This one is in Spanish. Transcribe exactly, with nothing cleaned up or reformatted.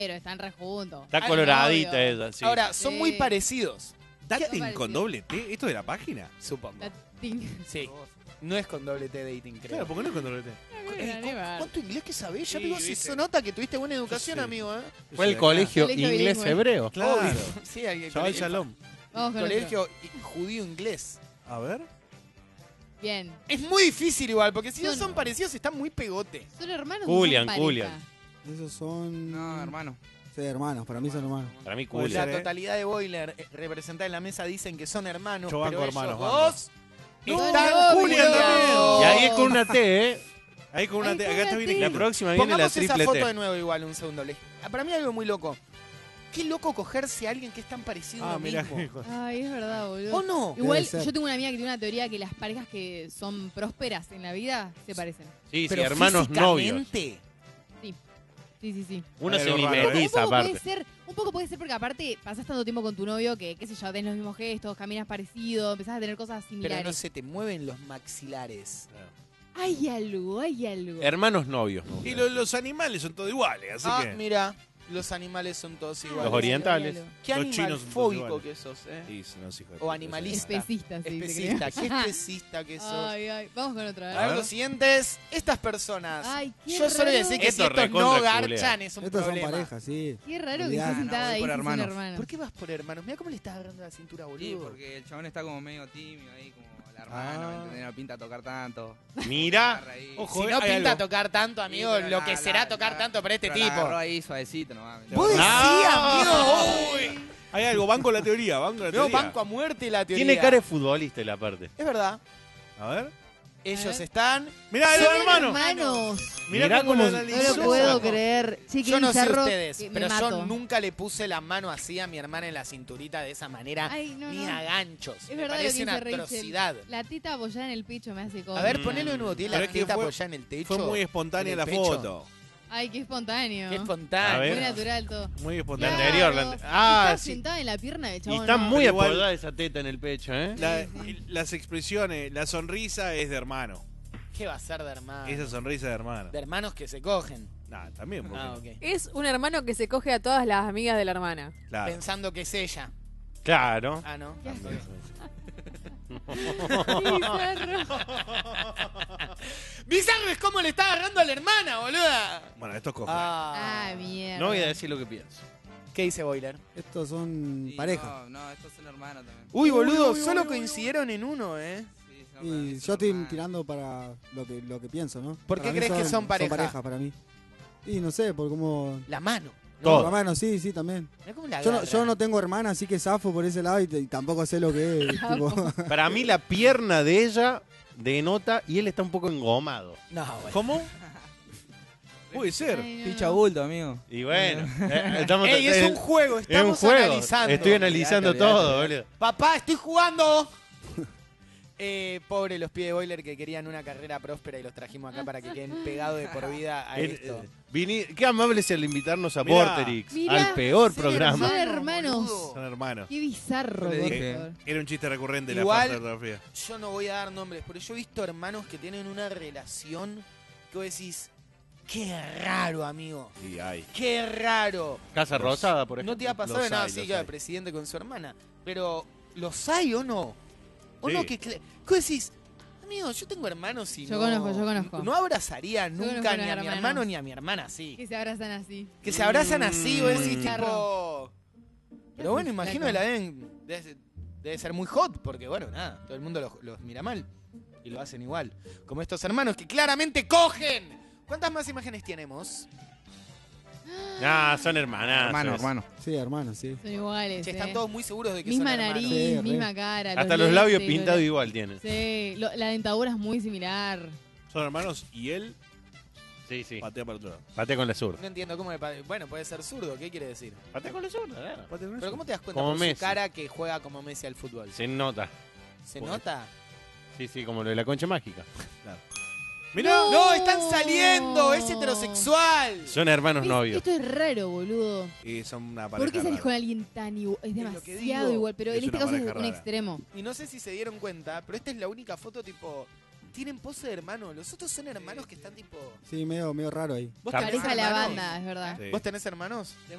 Pero están re juntos. Está Ay, coloradita obvio. ella, sí. Ahora, son Sí. muy parecidos. ¿Dating con doble T? ¿Esto de la página? Supongo. La ting- Sí. No es con doble T dating, creo. Claro, porque no es con doble T. Eh, ¿cu- ¿Cuánto inglés que sabés? Ya Sí, pegó, se viste. nota que tuviste buena educación, Sí. amigo, ¿eh? Fue el Yo soy de acá. colegio Colegio inglés bilingüe. hebreo. Claro. Obvio. Sí, el, el, Shabbat el- Shalom. Vamos con colegio judío inglés. A ver. otro. Bien. Es muy difícil igual, porque si no Son- son parecidos, están muy pegote. ¿Son hermanos Julián, o son pareja? Julián. Esos son... No, hermano. Sí, hermanos, para mí son hermanos. Para mí, Puede cool. La ser, ¿eh? totalidad de Boiler eh, representada en la mesa dicen que son hermanos, Yo banco pero ellos hermanos, banco. dos No, están no, Julián también. Y ahí es con una T, ¿eh? Ahí con una Ahí T. con Acá está una bien T. La escrito. próxima viene la Pongamos esa triple foto de T. nuevo igual, un segundo. Le- Ah, Para mí algo muy loco. Qué loco cogerse a alguien que es tan parecido a Ah, lo mira. mismo. Ay, es verdad, boludo. ¿O no? Igual Debe ser. yo tengo una amiga que tiene una teoría que las parejas que son prósperas en la vida se parecen. Sí, sí, Pero hermanos novios. físicamente, Sí, sí, sí. Uno Hay se algo raro, ¿eh? Un mimetiza poco puede aparte. ser, un poco puede ser porque aparte pasás tanto tiempo con tu novio que, qué sé yo, tenés los mismos gestos, caminas parecido, empezás a tener cosas pero similares. no se te mueven los maxilares. Hay algo, hay algo. Hermanos novios. me Y gusta. lo- los animales son todos iguales, así Ah, que... mira, los animales son todos iguales. Los orientales. Hay algo. Qué Los chinos animal son todos fóbico iguales. que sos, ¿eh? Sí, son los hijos de O puta, animalista. Especista, sí, Especista, se qué cree. especista que sos. Ay, ay. Vamos con otra. A ¿eh? ver, ver. lo siguiente es, estas personas. Ay, qué Yo solo raro. decir que Esto si estos no recontra garchan culea. es un Estos son problema. parejas, sí. Qué raro que Olvidá. estés sentada No, voy ahí por si son hermanos. hermanos. ¿Por qué vas por hermanos? Mira cómo le estás agarrando la cintura, boludo. Sí, porque el chabón está como medio tímido ahí, como la hermana, Ah. ¿me entendés? No pinta tocar tanto. Mira. Agarra ahí. Ojo, Si eh, no hay pinta algo. tocar tanto, amigo, Sí, pero lo la- que la- será tocar la- tanto para este pero la tipo. agarró ahí suavecito nomás. ¿me ¿Vos entendés? decías, No. amigo? Uy. Hay algo, banco la teoría, banco la No, teoría. banco a muerte la teoría. Tiene cara de futbolista la parte. Es verdad. A ver. Ellos ver. están... Mirá, Son los hermanos. hermanos. Mirá, Mirá cómo cómo- lo No analizó. lo puedo creer. Sí, qué Yo no sé bizarro ustedes, que me pero mato. yo nunca le puse la mano así a mi hermana en la cinturita de esa manera, Ay, no, ni no. a ganchos. Es Me verdad lo que parece dice una Rachel. atrocidad. La teta apoyada en el pecho me hace como... A ver, ponelo de nuevo. Tiene Pero la es que teta fue- apoyada en el techo. Fue muy espontánea en la el pecho. foto. Ay, qué espontáneo. Qué A espontáneo. ver. Muy natural todo. Muy La espontánea. Claro. anterior. la ante- Ah, Está sí. sentada en la pierna de Y chabón. está no. muy Pero igual- apoyada esa teta en el pecho, ¿eh? La- las expresiones, la sonrisa es de hermano. ¿Qué va a ser de hermano? Esa sonrisa de hermano. De hermanos que se cogen. Nah, también, porque Ah, no? ok. Es un hermano que se coge a todas las amigas de la hermana. Claro. Pensando que es ella. Claro. Ah, ¿no? Qué asco. Bizarro es como le está agarrando a la hermana, boluda. Bueno, estos cogen. Ah. Ah, mierda. No voy a decir lo que pienso. ¿Qué dice Boiler? Estos son Sí, parejas. No, no, estos son hermanos también. Uy, boludo, uy, uy, solo uy, coincidieron en uno, ¿eh? Sí, son para mí Y son yo estoy hermanos. tirando para lo que, lo que pienso, ¿no? ¿Por Para qué mí crees que son pareja? Son pareja para mí. Y no sé, por cómo... La mano. Todo. Hermano, sí, sí, también. Mirá cómo la Yo no, agarra. yo no tengo hermana, así que zafo por ese lado y, y tampoco sé lo que es. tipo, Para mí la pierna de ella denota y él está un poco engomado. No, bueno. ¿Cómo? Puede ser. Ay, no, Picha no. bulto, amigo. Y bueno, eh, estamos, Ey, es eh, un juego, es un estamos juego. analizando. Estoy analizando Olvidate, olvidate, todo, olvidate. boludo. Papá, estoy jugando. Eh, pobre los pies de Boiler que querían una carrera próspera y los trajimos acá para que queden pegados de por vida a Eh, esto. eh, vini- qué amable es el invitarnos a Mirá. Vorterix, Mirá, al peor ser programa. Son hermanos. boludo. Son hermanos. Qué bizarro, Yo le por dije. favor. Era un chiste recurrente la Igual- falta de ortografía. Yo no voy a dar nombres, pero yo he visto hermanos que tienen una relación que vos decís, qué raro, amigo. Y ay. Qué raro. Casa Los- Rosada, por ejemplo. No te ha pasado Los nada hay, así los que el hay. presidente con su hermana. Pero, ¿los hay o no? ¿O Sí. no? Que, cl- ¿Qué decís? Amigo, yo tengo hermanos y Yo no... conozco, yo conozco. No abrazaría conozco nunca unos ni a mi hermanos. hermano ni a mi hermana así. Que se abrazan así. Que se abrazan así, vos decís, Mm. tipo... Pero bueno, imagino Flaco. que la deben... Debe, debe ser muy hot, porque bueno, nada, todo el mundo los, los mira mal. Y lo hacen igual. Como estos hermanos que claramente cogen. ¿Cuántas más imágenes tenemos? Ah, son hermanas. Hermano, hermano. sí, hermano, sí. Son iguales. Che, eh. están todos muy seguros de que Misma son hermanos. nariz, Sí, re. misma cara. Hasta los labios lentes, pintados los- igual tienen. Sí, lo- la dentadura es muy similar. Son hermanos y él Sí, sí. patea para otro lado. Patea con la zurda. No entiendo cómo... le pa- Bueno, puede ser zurdo, ¿qué quiere decir? Patea con la zurda, claro. Patea con Pero eso. ¿cómo te das cuenta Como por Messi. su cara que juega como Messi al fútbol? Se nota. ¿Se Pues. nota? Sí, sí, como lo de la concha mágica. Mirá. No. ¡No, están saliendo! ¡Es heterosexual! Son hermanos Es- novios. Esto es raro, boludo. Y son una pareja ¿Por qué salís rara. con alguien tan igual? Es Es lo que demasiado digo. igual, pero Es en este una caso es pareja un rara. extremo. Y no sé si se dieron cuenta, pero esta es la única foto tipo tienen pose de hermano. Los otros son hermanos que están tipo... Sí, medio, medio raro ahí. ¿Vos Carne. tenés Pareja la hermanos? banda, es verdad. Sí. ¿Vos tenés hermanos?